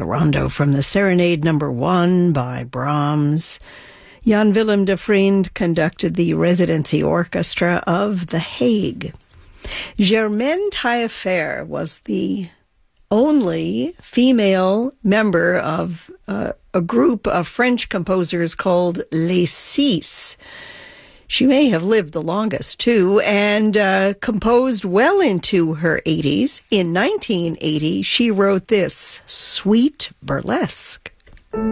rondo from the Serenade No. 1 by Brahms. Jan Willem de Vriend conducted the residency orchestra of The Hague. Germaine Taillefer was the only female member of a group of French composers called Les Six. She may have lived the longest, too, and composed well into her 80s. In 1980, she wrote this, Sweet Burlesque.